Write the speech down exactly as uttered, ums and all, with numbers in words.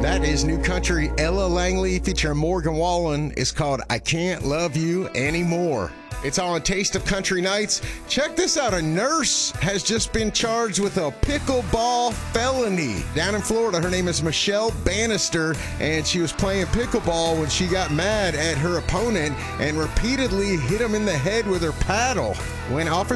That is new country Ella Langley featuring Morgan Wallen. It's called I Can't Love You Anymore. It's on Taste of Country Nights. Check this out. A nurse has just been charged with a pickleball felony down in Florida. Her name is Michelle Bannister, and she was playing pickleball when she got mad at her opponent and repeatedly hit him in the head with her paddle. When officers